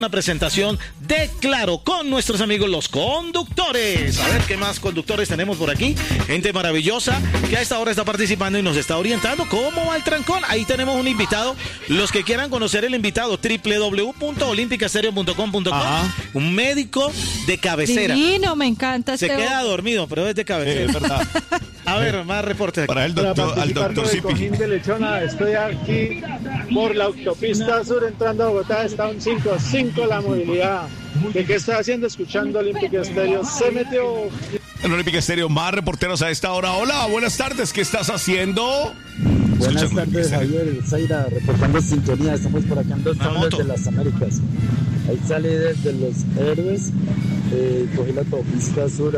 Una presentación de Claro con nuestros amigos los conductores. A ver qué más conductores tenemos por aquí. Gente maravillosa que a esta hora está participando y nos está orientando cómo va el trancón. Ahí tenemos un invitado. Los que quieran conocer el invitado, www.olimpicastereo.com.co. Un médico de cabecera. Divino, me encanta. Se queda dormido, pero es de cabecera. Es verdad. A ver, más reportes. Para el doctor, al doctor de Zipi. Cojín de Lechona, estoy aquí por la autopista sur entrando a Bogotá, está un 5-5 la movilidad. ¿De qué está haciendo? Escuchando Olímpica Estéreo. Se metió. En Olímpica Estéreo, más reporteros a esta hora. Hola, buenas tardes, ¿qué estás haciendo? Buenas Escucha, tardes, Javier, Zaira, reportando sintonía. Estamos por acá en dos tablas moto. de las Américas. Ahí salí desde Los Héroes, cogí la autopista sur,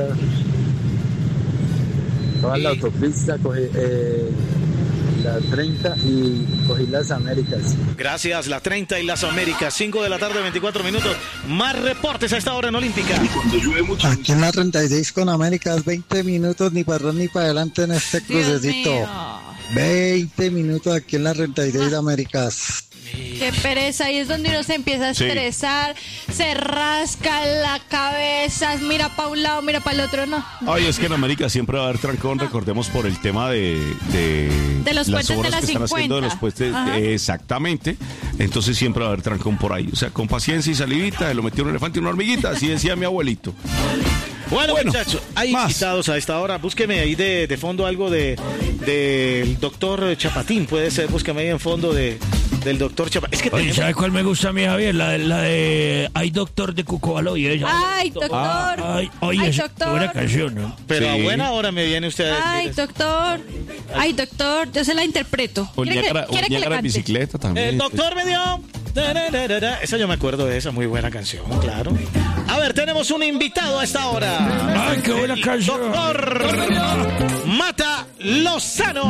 toda la autopista, cogí la 30 y cogí las Américas. Gracias, la 30 y las Américas. 5 de la tarde, 24 minutos. Más reportes a esta hora en Olímpica. Aquí en la 36 con Américas, 20 minutos ni para atrás ni para adelante en este crucecito. 20 minutos aquí en la 36 de Américas. Qué pereza, ahí es donde uno se empieza a Sí. estresar, se rasca la cabeza, mira para un lado, mira para el otro, no. Ay, es que en América siempre va a haber trancón, recordemos por el tema de los las puentes de obras la que están haciendo de los 50. puentes. Ajá. Exactamente. Entonces siempre va a haber trancón por ahí. O sea, con paciencia y salivita, lo metió un elefante y una hormiguita, así decía mi abuelito. Bueno, Bueno, muchachos, hay más. invitados a esta hora. Búsqueme ahí de fondo algo del doctor Chapatín. Puede ser, búsqueme ahí en fondo del doctor Chapatín. Es que Oye, tenemos... ¿sabes cuál me gusta a mí, Javier? La de Ay, doctor de Cucobaloy. Ay, doctor. Ay, oye, Ay, es doctor. buena canción, ¿no? Pero a Sí. buena hora me viene usted a Ay, decir... doctor. Ay, doctor, yo se la interpreto. Un ¿Quiere que le Niágara cante? bicicleta también. El doctor me dio... Esa yo me acuerdo de esa, muy buena canción, claro. A ver, tenemos un invitado a esta hora. Ay, qué buena canción. Doctor Mata Lozano.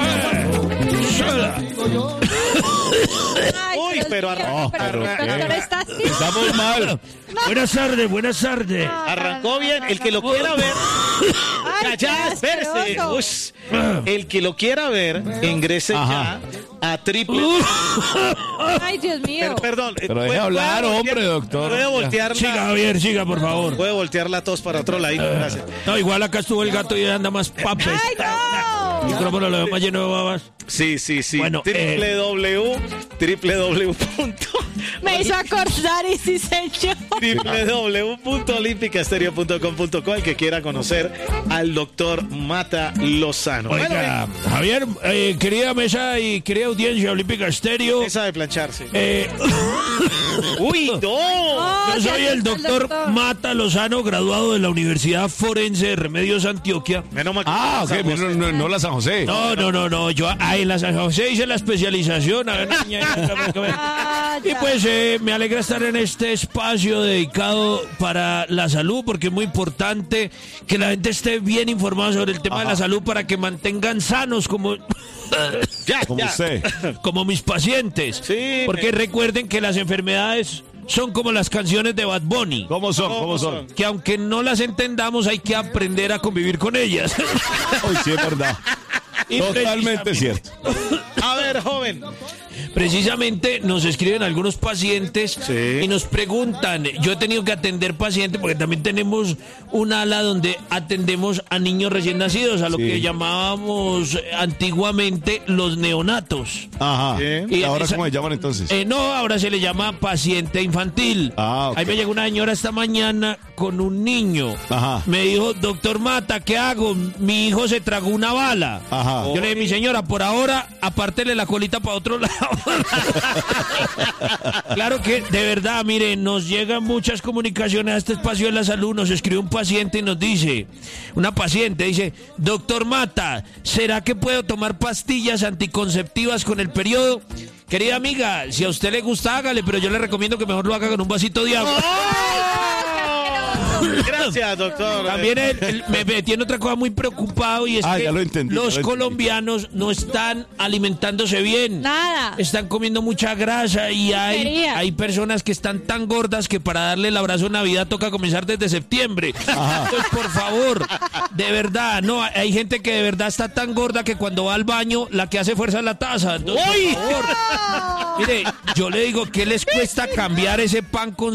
Ay, Uy, Dios pero mío, pero el ¿qué? doctor está así. Estamos mal. Buenas tardes, buenas tardes. Arrancó bien. El que lo quiera ver... Ay, Ya, qué espérese. asqueroso. Ush. El que lo quiera ver, ingrese Ajá. ya a triple... Ay, Dios mío. Perdón. Pero deje hablar, ¿puede hombre, doctor. Puede voltear Siga, la... Javier, siga, por favor. Puede voltear la tos para otro lado. Gracias. No, igual acá estuvo el gato y anda más papes. Ay, no. El micrófono lo veo más lleno de babas. Sí. Bueno, www. Me hizo acordar y sí, señor. www.olimpicastereo.com.co. El que quiera conocer al doctor Mata Lozano. Oiga, Javier, querida mesa y querida audiencia Olímpica Estéreo. Esa de plancharse. ¡Uy, no! Oh, Yo soy ya el está doctor Mata Lozano, graduado de la Universidad Forense de Remedios Antioquia. Menos mal que Ah, ok, no la San José. No. Yo en la San José hice la especialización. A ver, Ah, y ya. pues me alegra estar en este espacio dedicado para la salud, porque es muy importante que la gente esté bien informada sobre el tema de la salud para que mantengan sanos como... Como usted. como mis pacientes. Sí, Porque recuerden que las enfermedades son como las canciones de Bad Bunny. ¿Cómo son? Que aunque no las entendamos, hay que aprender a convivir con ellas. Hoy sí es verdad. Y Totalmente cierto. A ver, joven. Precisamente nos escriben algunos pacientes Sí. y nos preguntan. Yo he tenido que atender pacientes porque también tenemos un ala donde atendemos a niños recién nacidos, a lo Sí. que llamábamos antiguamente los neonatos. Ajá. Bien. ¿Y ahora esa- cómo se llaman entonces? No, ahora se le llama paciente infantil. Ah, ok. Ahí me llegó una señora esta mañana con un niño. Ajá. Me dijo, doctor Mata, ¿qué hago? Mi hijo se tragó una bala. Ajá. Yo le dije, mi señora, por ahora, apártele la colita para otro lado. Claro que, de verdad, mire, nos llegan muchas comunicaciones a este espacio de la salud. Nos escribe un paciente y nos dice, una paciente dice, doctor Mata, ¿será que puedo tomar pastillas anticonceptivas con el periodo? Querida amiga, si a usted le gusta, hágale, pero yo le recomiendo que mejor lo haga con un vasito de agua. Gracias, doctor. También me tiene otra cosa muy preocupado y es que ya lo entendí, los colombianos no están alimentándose bien. Nada. Están comiendo mucha grasa y hay personas que están tan gordas que para darle el abrazo de Navidad toca comenzar desde septiembre. Entonces, por favor, de verdad, no, hay gente que de verdad está tan gorda que cuando va al baño la que hace fuerza es la taza. Entonces, por favor, mire, yo le digo, ¿qué les cuesta cambiar ese pan con